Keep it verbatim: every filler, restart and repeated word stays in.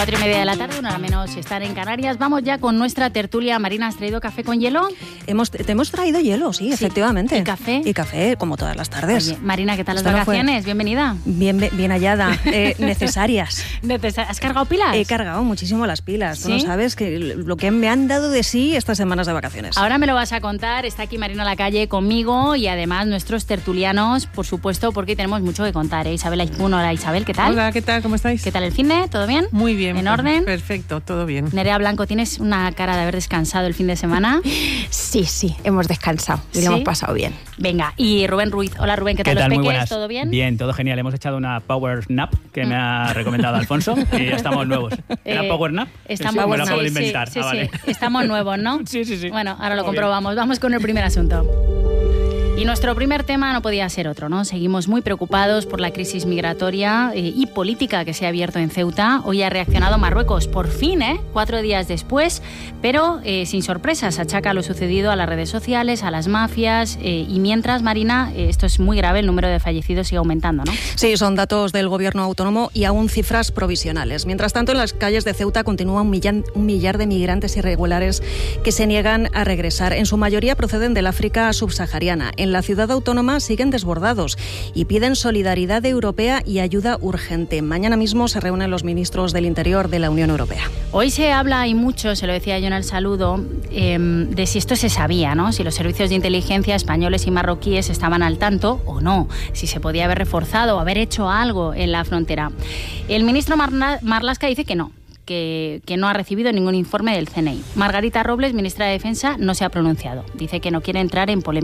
Cuatro y media de la tarde, una hora menos si están en Canarias. Vamos ya con nuestra tertulia. Marina, ¿has traído café con hielo? Hemos, te hemos traído hielo, sí, sí, efectivamente. ¿Y café? Y café, como todas las tardes. Oye, Marina, ¿qué tal Esto las no vacaciones? fue... Bienvenida. Bien, bien hallada. Eh, necesarias. Necesar... ¿Has cargado pilas? He cargado muchísimo las pilas. ¿Sí? Tú no sabes que lo que me han dado de sí estas semanas de vacaciones. Ahora me lo vas a contar. Está aquí Marina Lacalle conmigo y además nuestros tertulianos, por supuesto, porque tenemos mucho que contar. ¿eh? Isabel Aizpún, hola Isabel, ¿qué tal? Hola, ¿qué tal? ¿Cómo estáis? ¿Qué tal el cine? ¿Todo bien? Muy bien. ¿En orden? Perfecto, todo bien. Nerea Blanco, ¿tienes una cara de haber descansado el fin de semana? Sí, sí, hemos descansado y ¿Sí? lo hemos pasado bien. Venga, y Rubén Ruiz. Hola Rubén, ¿qué tal, ¿Qué tal? los Muy peques? buenas. ¿Todo bien? Bien, todo genial. Hemos echado una power nap que me ha recomendado Alfonso y ya estamos nuevos. ¿Era Eh, power nap? Estamos, Sí, me lo sí, acabo de sí, inventar. sí, Ah, vale. sí. Estamos nuevos, ¿no? Sí, sí, sí. Bueno, ahora lo Todo comprobamos. Bien. Vamos con el primer asunto. Y nuestro primer tema no podía ser otro, ¿no? Seguimos muy preocupados por la crisis migratoria eh, y política que se ha abierto en Ceuta. Hoy ha reaccionado Marruecos, por fin, ¿eh? Cuatro días después, pero eh, sin sorpresas. Achaca lo sucedido a las redes sociales, a las mafias eh, y mientras, Marina, eh, esto es muy grave, el número de fallecidos sigue aumentando, ¿no? Sí, son datos del gobierno autónomo y aún cifras provisionales. Mientras tanto, en las calles de Ceuta continúa un millar, un millar de migrantes irregulares que se niegan a regresar. En su mayoría proceden del África subsahariana. En la ciudad autónoma siguen desbordados y piden solidaridad europea y ayuda urgente. Mañana mismo se reúnen los ministros del Interior de la Unión Europea. Hoy se habla y mucho, se lo decía yo en el saludo, eh, de si esto se sabía, ¿no? Si los servicios de inteligencia españoles y marroquíes estaban al tanto o no, si se podía haber reforzado o haber hecho algo en la frontera. El ministro Marla- Marlaska dice que no. Que, que no ha recibido ningún informe del C N I. Margarita Robles, ministra de Defensa, no se ha pronunciado. Dice que no quiere entrar en polémica.